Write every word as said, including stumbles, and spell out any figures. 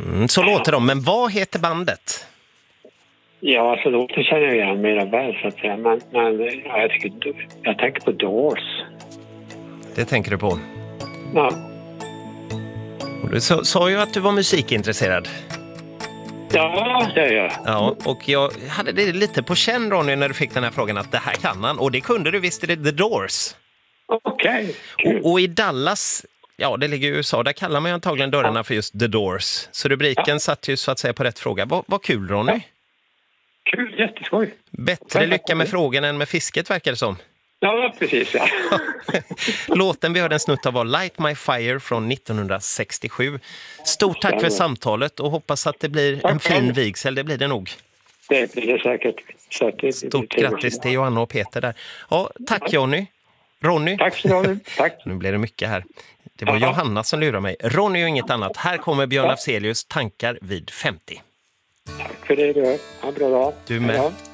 Mm, så låter de, men vad heter bandet? Ja, alltså låten känner jag igen mera väl så att säga. Men, men ja, jag, tycker, jag tänker på Doors. Det tänker du på? Ja. Och du sa, sa ju att du var musikintresserad. Ja, det gör jag. Ja, och jag hade det lite på känn, Ronny, när du fick den här frågan att det här kan han. Och det kunde du, visst är det The Doors. Okej, okay, och, och i Dallas, ja det ligger i U S A, där kallar man ju antagligen dörrarna för just The Doors. Så rubriken ja. satt ju så att säga på rätt fråga. Vad, vad kul, Ronny. Ja. Kul, jätteskoj. Bättre lycka med frågan än med fisket, verkar det som. Ja, precis. Ja. Låten vi hörde en snutt av var Light My Fire från nittonhundrasextiosju. Stort tack för samtalet och hoppas att det blir en fin vigsel. Det blir det nog. Det blir det säkert. Så det, Stort det grattis till Johanna och Peter där. Ja, tack Jonny. Ronny. Tack så Ronny. Tack. Nu blir det mycket här. Det var Aha. Johanna som lurar mig. Ronny och inget annat. Här kommer Björn Afzelius tankar vid femtio. Tack för det du. Ha en bra dag. Du med.